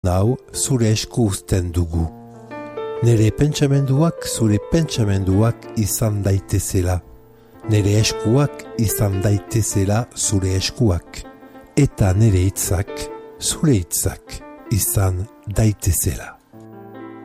Hau zure esku uzten dugu. Nere pentsamenduak zure pentsamenduak izan daitezela. Nere eskuak izan daitezela zure eskuak. Eta nere hitzak zure hitzak izan daitezela.